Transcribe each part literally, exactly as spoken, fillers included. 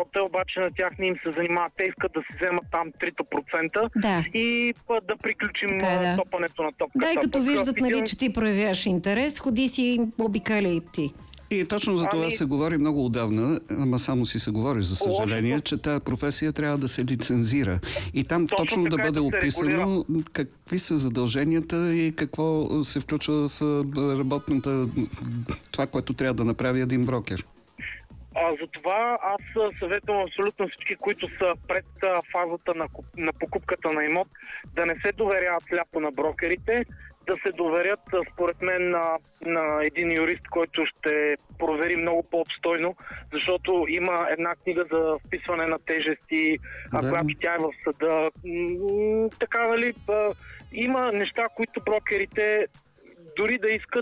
те обаче на тях не им се занимават. Те искат да си вземат там трите процента да. и па, да приключим така, да. топането на топката. Да, и като Пък, виждат, питам... нали, че ти проявяваш интерес, ходи си обикаля ти. И точно за това ами... се говори много отдавна, ама само си се говори, за съжаление, Лошо. че тази професия трябва да се лицензира. И там точно, точно да бъде описано какви са задълженията и какво се включва в работната, това, което трябва да направи един брокер. А, затова аз съветвам абсолютно всички, които са пред фазата на, на покупката на имот, да не се доверяват сляпо на брокерите, да се доверят, според мен, на, на един юрист, който ще провери много по-обстойно, защото има една книга за вписване на тежести, да. Която тя е в съда. М- така, нали, има неща, които брокерите дори да искат,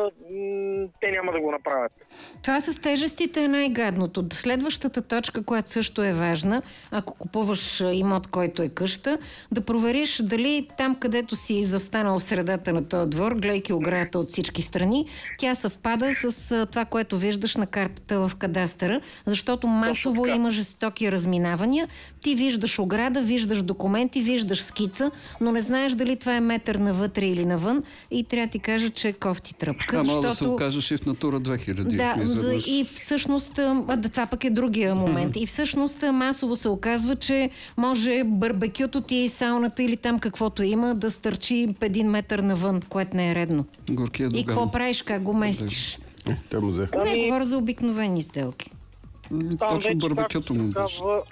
те няма да го направят. Това с тежестите е най-гадното. Следващата точка, която също е важна, ако купуваш имот, който е къща, да провериш дали там, където си застанал в средата на този двор, гледайки оградата от всички страни, тя съвпада с това, което виждаш на картата в кадастъра, защото масово има жестоки разминавания. Ти виждаш ограда, виждаш документи, виждаш скица, но не знаеш дали това е метър навътре или навън и трябва да ти кажа, че е кофти тръпка. А, защото... да се окажеш и в Натура две хиляди. Да, и всъщност, а, да, това пък е другия момент. И всъщност масово се оказва, че може барбекюто ти, сауната или там каквото има да стърчи един метър навън, което не е редно. Горкия доган. И какво правиш, как го местиш? Е, те му взеха. Не, ами... говоря за обикновени сделки. Там точно барбекюто му казва,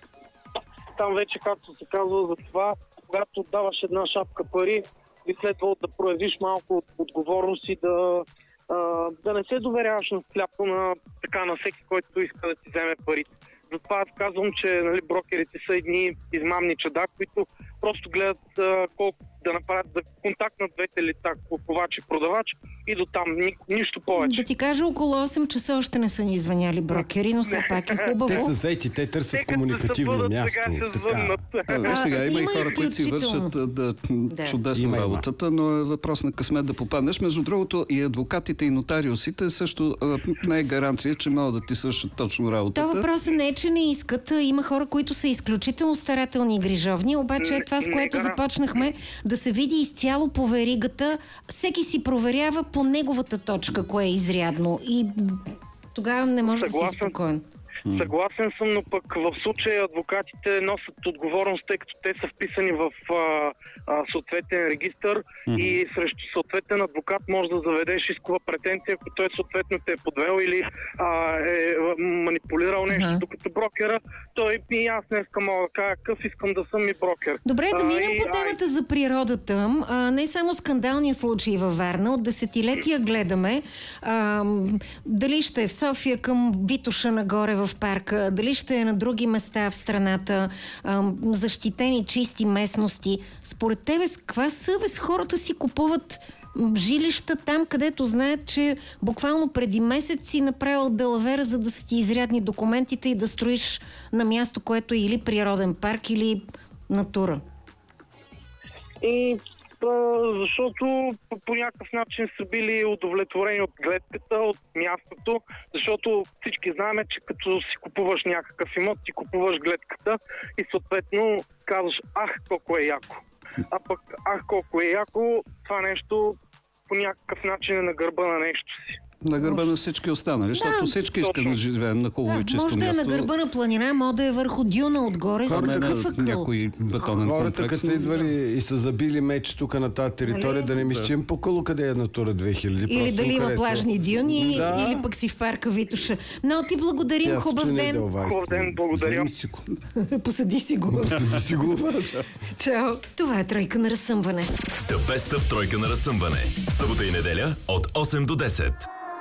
Там вече, както се казва, за това, когато даваш една шапка пари, би следвало да проявиш малко отговорност и да, а, да не се доверяваш на сляпо на, така, на всеки, който иска да ти вземе парите. Затова аз казвам, че, нали, брокерите са едни измамни чада, които просто гледат а, колко да направят, да контактнат двете лица, купувач и продавач, и до там ни, нищо повече. Да ти кажа, около осем часа още не са ни звъняли брокери, но все пак е хубаво. Те са заети, те търсят те комуникативно бъдат, място. Сега се звъннат. А, сега има и хора, които си вършат да, да. чудесно има, работата, но е въпрос на късмет да попаднеш. Между другото, и адвокатите, и нотариусите също а, не е гаранция, че могат да ти свършат точно работата. Това въпросът не е, че не искат. Има хора, които са изключително старателни и грижовни, обаче е това, с което не, започнахме, да се види изцяло по веригата. Всеки си проверява по неговата точка, кое е изрядно. И тогава не може Съгласен. да си спокоен. Съгласен съм, но пък в случая адвокатите носят отговорност, тъй като те са вписани в а, а, съответен регистър mm-hmm. и срещу съответен адвокат може да заведеш искова претенция, ако той съответно те е подвел или а, е манипулирал нещо, mm-hmm. докато брокера, той и аз не искам да кажа какъв, искам да съм и брокер. Добре, да минем а, по темата а... за природата. А, не само скандални случаи във Варна, от десетилетия гледаме а, дали ще е в София към Витоша нагоре в парка, дали ще е на други места в страната, защитени чисти местности. Според тебе с каква съвест хората си купуват жилища там, където знаят, че буквално преди месец си направил далавера, за да са ти изрядни документите и да строиш на място, което е или природен парк, или натура? И защото по, по някакъв начин са били удовлетворени от гледката, от мястото, защото всички знаем, че като си купуваш някакъв имот, ти купуваш гледката и съответно казваш, ах, колко е яко. А пък, ах, колко е яко, това нещо по някакъв начин е на гърба на нещо си. На гърба на всички останали, да, защото всички искаме да живеем на хубаво да, и чисто може място. Може да е на гърба на планина, може да е върху дюна отгоре. Хората, какъв акъл? Някой бетонен Хората, като са идвали да. и са забили меч тук на тази територия, нали? Да не мислим да. по коло къде е Натура две хиляди. Или дали има плажни дюни, да. или пък си в парка Витоша. Но ти благодарим, хубав ден. Хубав ден, благодаря. Посади си го. Посади си го. Чао. Това е Тройка на разсъмване. The Best of Тройка на разсъмване. Събота и неделя от осем до десет.